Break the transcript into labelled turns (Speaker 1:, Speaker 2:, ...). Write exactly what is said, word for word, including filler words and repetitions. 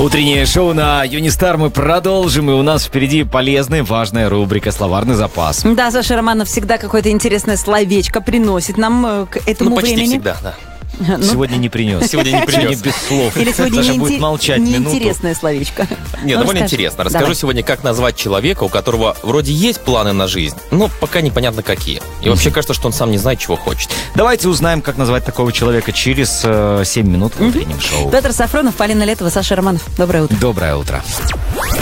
Speaker 1: Утреннее шоу на Юнистар мы продолжим, и у нас впереди полезная, важная рубрика «Словарный запас».
Speaker 2: Да, Саша Романов всегда какое-то интересное словечко приносит нам к этому
Speaker 3: ну, почти
Speaker 2: времени.
Speaker 3: всегда, да.
Speaker 1: Ну, сегодня не принес.
Speaker 3: Сегодня не принес.
Speaker 1: Сегодня без слов.
Speaker 2: Или сегодня
Speaker 1: Саша
Speaker 2: не
Speaker 1: будет
Speaker 2: инте-
Speaker 1: молчать минуту.
Speaker 2: неинтересное словечко.
Speaker 3: Нет,
Speaker 2: Ну,
Speaker 3: довольно
Speaker 2: расскажи.
Speaker 3: интересно. Расскажу
Speaker 2: Давай.
Speaker 3: сегодня, как назвать человека, у которого вроде есть планы на жизнь, но пока непонятно какие. И вообще кажется, что он сам не знает, чего хочет.
Speaker 1: Давайте узнаем, как назвать такого человека через э, семь минут в утреннем шоу.
Speaker 2: Петр Сафронов, Полина Летова, Саша Романов. Доброе утро.
Speaker 1: Доброе утро.